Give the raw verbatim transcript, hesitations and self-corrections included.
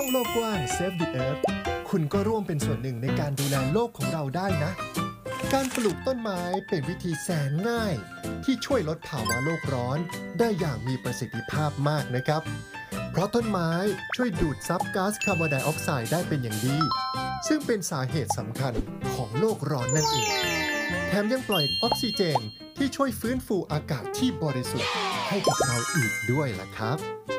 องโลกกว้าง Save the Earth คุณก็ร่วมเป็นส่วนหนึ่งในการดูแลโลกของเราได้นะ การปลูกต้นไม้เป็นวิธีแสนง่ายที่ช่วยลดภาวะโลกร้อนได้อย่างมีประสิทธิภาพมากนะครับ เพราะต้นไม้ช่วยดูดซับก๊าซคาร์บอนไดออกไซด์ได้เป็นอย่างดี ซึ่งเป็นสาเหตุสำคัญของโลกร้อนนั่นเอง แถมยังปล่อยออกซิเจนที่ช่วยฟื้นฟูอากาศที่บริสุทธิ์ให้กับเราอีกด้วยล่ะครับ